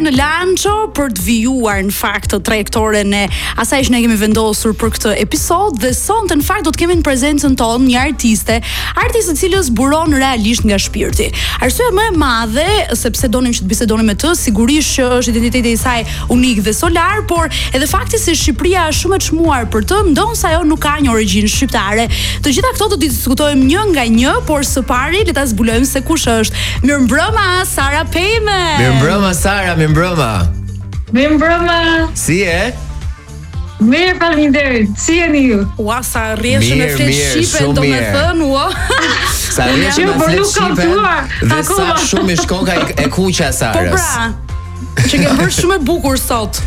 në Lanço për të vijuar në fakt trajektoren e asaj që ne kemi vendosur për këtë episod dhe sonte në fakt do të kemi në prezencën tonë një artiste e cilës buron realisht nga shpirti. Arsyeja më e madhe sepse donim që të bisedonim me të, sigurisht që është identiteti i saj unik dhe solar, por edhe fakti se Shqipëria është shumë e çmuar për të, ndonse ajo nuk ka një origjinë shqiptare. Të gjitha këto do t'i diskutojmë një nga një, por së pari le ta zbulojmë se kush është. Mirëmbrëma Sara Pejme. Mirëmbrëma Sara, mirëmbrëma. Mirëmbrëma. Si e? Mirë, faleminderit. Si jeni ju? Ua, sa rreshën e flet shqipen, domethënë, ua. Sa rreshën e flet shqipen. Dhe sa shumë i shkoka e kuqja Sarës. Po pra, që ke bërë shumë e bukur sot.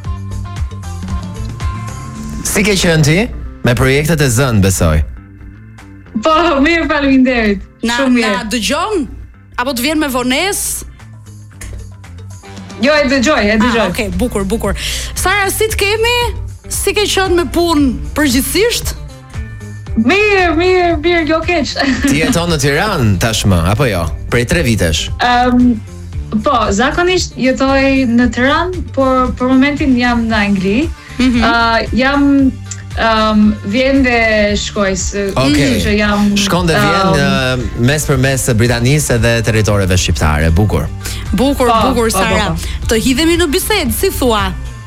Si ke qenë ti? Me projektet e zënë, besoj. Po, mirë, faleminderit. Shumë mirë. Na dëgjon? Apo të vjen me vonesë? Jo, e dëgjoj. Okej, bukur. Sara, si të kemi? Si ke qenë me punë përgjithsisht? Mirë, jo keq. Ti jeton në Tiranë tashmë, apo jo? Prej 3 vitesh. Po, zakonisht jetoj në Tiranë, por për momentin jam në Angli. Jam vjen dhe shkoj. Okej. Shkon dhe vjen mes për mes Britanisë dhe territoreve shqiptare. Bukur, Sara. Të hidhemi në bisedë, si thua?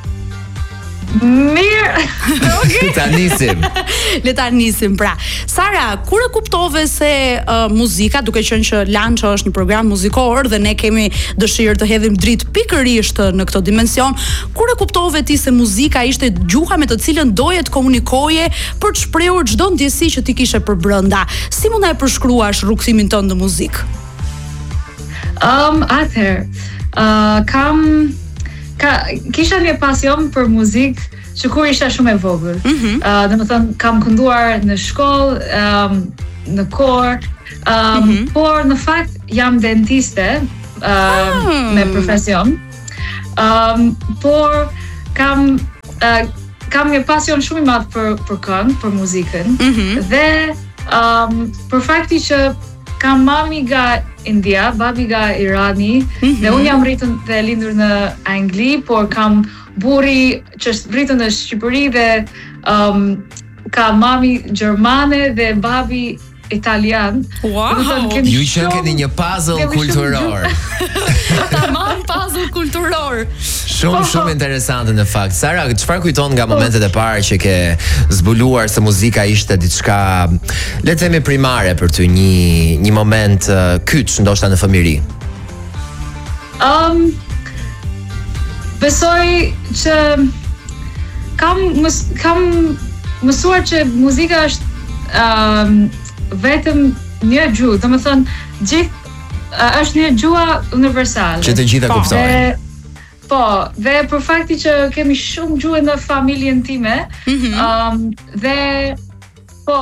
Mirë. Okej. Le ta nisim pra. Sara, kur e kuptove se muzika, duke qenë që Lanço është një program muzikor dhe ne kemi dëshirë të hedhim dritë pikërisht në këtë dimension, kur e kuptove ti se muzika ishte gjuha me të cilën doje të komunikoje për të shprehur çdo ndjesi që ti kishe përbrenda? Si mund ta e përshkruash rrugtimin tënd në muzikë? Kisha një pasion për muzikë që kur isha shumë e vogël. Domethënë kam kënduar në shkollë, në kor, por në fakt jam dentiste me profesion. Por kam një pasion shumë i madh për këngë, për muzikën. Dhe për fakti që kam mami nga India, babi nga Irani, dhe unë jam rritur dhe lindur në Angli, por kam burri që është rritur në Shqipëri dhe ka mami gjermane dhe babi italian. Wow! Ju që keni një puzzle kulturor. Tamam, puzzle kulturor. Shumë interesante në fakt. Sara, çfarë kujton nga momentet e para që ke zbuluar se muzika ishte diçka, le të themi primare për ty, një moment kyç ndoshta në fëmijëri? Besoj që kam mësuar që muzika është vetëm një gjuhë, domethënë është një gjuha universale. Që të gjitha kuptojnë. Po, dhe për fakti që kemi shumë gjuhë në familjen time, dhe po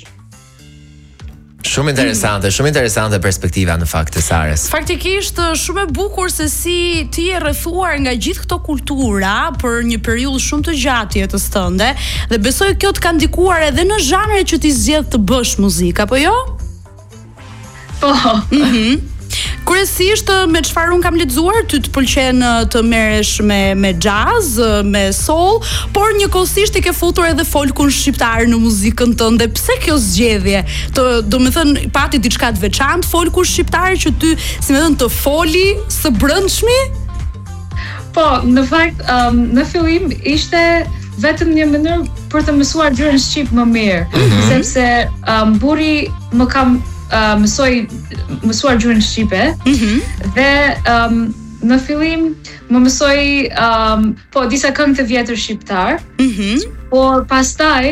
Shumë interesante perspektiva në fakt të Sarës. Faktikisht shumë e bukur se si ti je rrethuar nga gjithë këto kultura për një periudhë shumë të gjatë jetës tënde dhe besoj kjo të ka ndikuar edhe në zhanret që ti zgjedh të bësh muzikë, apo jo? Po. Kryesisht me çfarë un kam lexuar, ty të pëlqen të merresh me jazz, me soul, por njëkohësisht i ke futur edhe folkun shqiptar në muzikën tënde. Pse kjo zgjedhje? Domethënë pati diçka të veçantë folku shqiptar që ty, si më thën, të foli së brendshmi? Po, në fakt, në fillim ishte vetëm një mënyrë për të mësuar gjuhën shqip më mirë, sepse burri më kam mësuar gjuhën shqipe dhe në fillim më mësoi disa këngë të vjetër shqiptar, por pastaj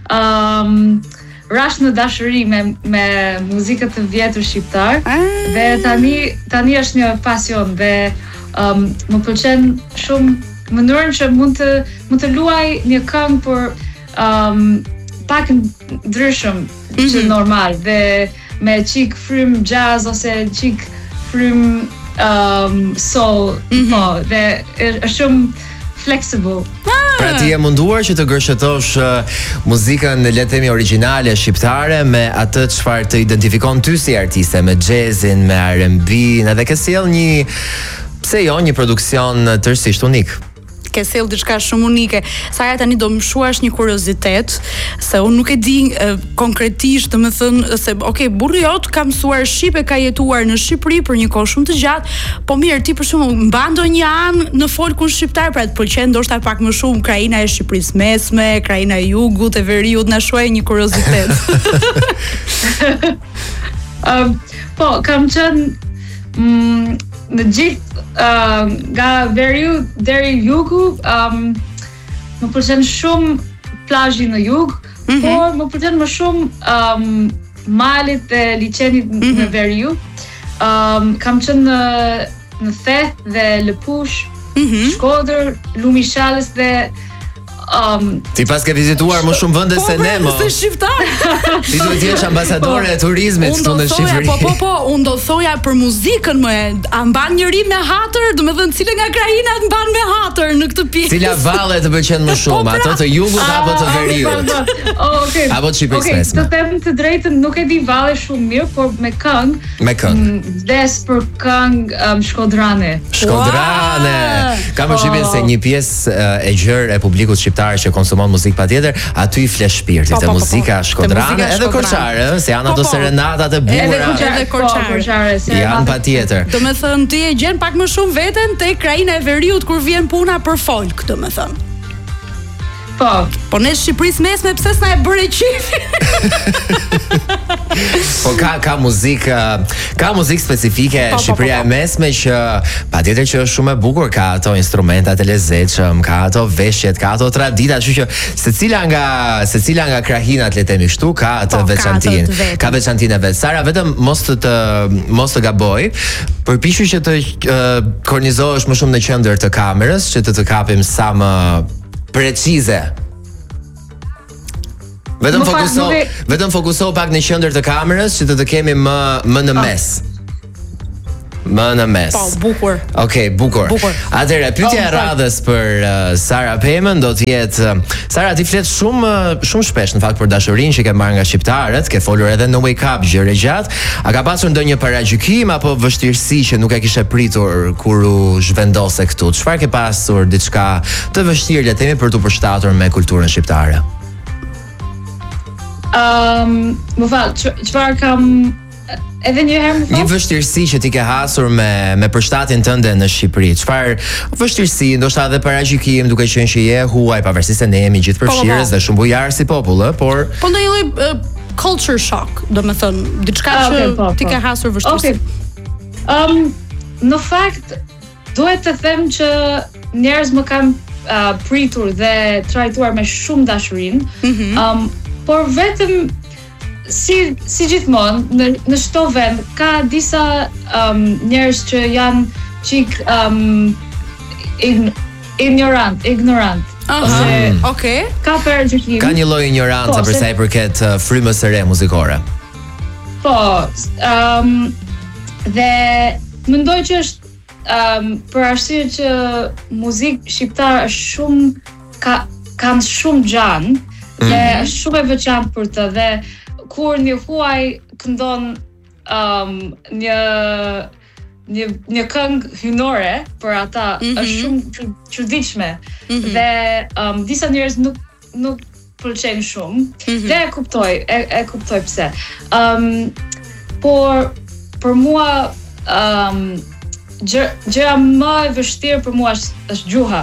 rash në dashuri me muzikët të vjetër shqiptar dhe tani është një pasion dhe më pëlqen shumë mënyrën që mund të luaj një këngë për pak ndryshëm që normal dhe me çik frym jazz ose çik frym soul, po, dhe është shumë flexible. Pra ti je munduar që të gërshëtosh muzikën, le të themi, origjinale shqiptare me atë çfarë të identifikon ty si artiste, me jazzin, me R&B-n, edhe ke sjell një Pse jo një produksion tërësisht unik? Ke sjell diçka shumë unike. Sara, tani do më shuash një kuriozitet, se unë nuk e di konkretisht, domethënë se burri jot ka mësuar shqipe, ka jetuar në Shqipëri për një kohë shumë të gjatë, po mirë, ti për shembull mban ndonjë anë në folkun shqiptar, pra të pëlqen ndoshta pak më shumë krajina e Shqipërisë Mesme, krajina e Jugut, e Veriut, na shuaj një kuriozitet. Po, kam qenë në gjithë nga Veriu deri Jugu, më pëlqen shumë plazhi në Jug, por më pëlqen më shumë malit dhe liçenit në Veriu. Kam qenë në Theth dhe Lëpush, Shkodër, Lumishalës dhe ti pas ke vizituar më shumë vende se ne, mo. Se shqiptar. Ti duhet të jesh ambasadore e turizmit këtu në Shqipëri. Po, unë do thoja për muzikën më, a mban njëri me hatër, domethënë cila nga krajinat mban me hatër në këtë pjesë. Cila valle të pëlqen më shumë, ato të Jugut apo të Veriut? Okej. Apo të Shqipërisë Mesme. Të them të drejtën, nuk e di valle shumë mirë, por me këngë. Me këngë. Vdes për këngë shkodrane. Shkodrane. Kam përshtypjen se një pjesë e gjerë e publikut shqiptar që konsumon muzikë patjetër, aty i flesh shpirtit, te muzika shkodrane, edhe korçare, se janë ato serenatat e bukura. Edhe korçare. Janë patjetër. Domethënë ti e gjen pak më shumë veten te krajina e Veriut kur vjen puna për folk, domethënë. Po ne Shqipërisë Mesme pse s'na e bëre qif? Po ka muzikë specifike Shqipëria e Mesme që patjetër që është shumë e bukur, ka ato instrumentat e lezetshëm, ka ato veshjet, ka ato tradita, kështu që secila nga krahinat le të themi kështu ka atë veçantinë. Ka veçantinë e vet. Sara, vetëm mos të gaboj, përpiqu që të kornizohesh më shumë në qendër të kamerës, që të kapim sa më precize. Vetëm fokuso pak në qendër të kamerës që të kemi më në mes. Më në mes. Po, bukur. Okej, bukur. Atëherë, pyetja e radhës për Sara Pemën do të jetë Sara, ti flet shumë shpesh në fakt për dashurinë që ke marrë nga shqiptarët, ke folur edhe në Wake Up gjëre gjatë. A ka pasur ndonjë paragjykim apo vështirësi që nuk e kishe pritur kur u zhvendose këtu? Çfarë ke pasur diçka të vështirë le të themi për të përshtatur me kulturën shqiptare? Më fal, çfarë kam edhe një herë më fal? Një vështirësi që ti ke hasur me përshtatjen tënde në Shqipëri. Çfarë vështirësi, ndoshta edhe paragjykim, duke qenë që je huaj, pavarësisht se ne jemi gjithë përfshirës dhe shumë bujar si popull, por ndonjë lloj culture shock, domethënë, diçka që ti ke hasur vështirësi. Në fakt, duhet të them që njerëz më kanë pritur dhe trajtuar me shumë dashurinë, por vetëm si gjithmonë në çdo vend ka disa njerëz që janë çik ignorant. Ka paragjykim. Ka një lloj ignorancë për sa i përket frymës së re muzikore. Po, dhe mendoj që është për arsye që muzikë shqiptare është shumë kanë shumë gjan dhe është shumë e veçantë për të, dhe kur një huaj këndon një këngë hynore për ata është shumë çuditshme dhe disa njerëz nuk pëlqejnë shumë dhe e kuptoj pse. Por për mua gjëja më e vështirë për mua është gjuha.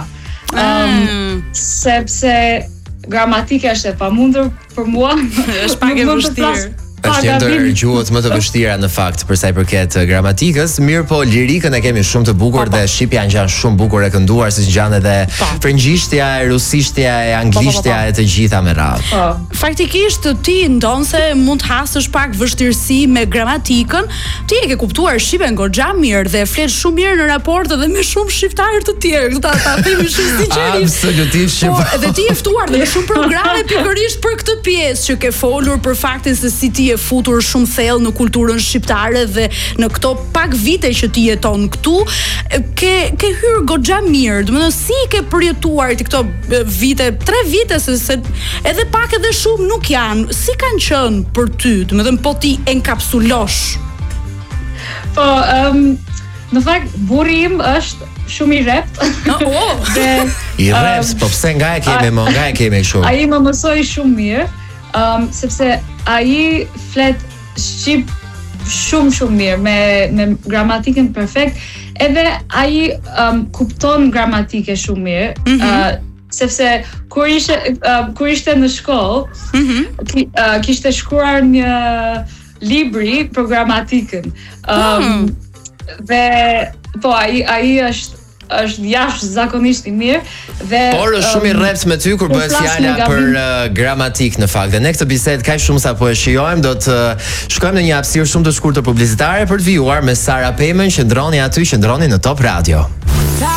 Sepse gramatika është e pamundur për mua. Është pak e vështirë. Është ndër gjuhët më të vështira në fakt për sa i përket gramatikës, mirë po lirikën e kemi shumë të bukur dhe shqipja ngjan shumë bukur e kënduar, siç ngjan edhe frëngjishtja, rusishtja, anglishtja e të gjitha me radhë. Faktikisht ti ndonse mund të hasësh pak vështirësi me gramatikën, ti e ke kuptuar shqipen goxha mirë dhe flet shumë mirë në raport edhe me shumë shqiptarë të tjerë, ta themi shumë sinqerisht. Absolutisht. Edhe ti je ftuar në shumë programe pikërisht për këtë pjesë që ke folur për faktin se si ti je futur shumë thellë në kulturën shqiptare dhe në këto pak vite që ti jeton këtu, ke hyrë goxha mirë. Domethënë si ke përjetuar ti këto vite, 3 vite se edhe pak edhe shumë nuk janë. Si kanë qenë për ty? Domethënë po ti enkapsulosh. Po, në fakt burri im është shumë i rrept. Dhe I rrept, po pse nga e kemi më, nga e kemi kështu? Ai më mësoi shumë mirë, sepse ai flet shqip shumë mirë me gramatikën perfekt, edhe ai kupton gramatike shumë mirë. Sepse kur ishte në shkollë, kishte shkruar një libri për gramatikën. Dhe po ai është jashtëzakonisht i mirë dhe por është shumë i rrept me ty kur bëhet fjala për gramatik në fakt. Dhe ne këtë bisedë kaq shumë sa po e shijojmë, do të shkojmë në një hapësirë shumë të shkurtër publicitare për të vijuar me Sara Pejmën. Qëndroni aty, qëndroni në Top Radio.